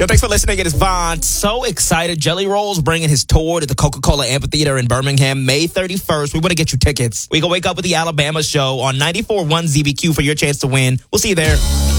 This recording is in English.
Yo, thanks for listening. It is Vaughn. So excited. Jelly Roll's bringing his tour to the Coca-Cola Amphitheater in Birmingham, May 31st. We want to get you tickets. We can wake up with the Alabama show on 94.1 ZBQ for your chance to win. We'll see you there.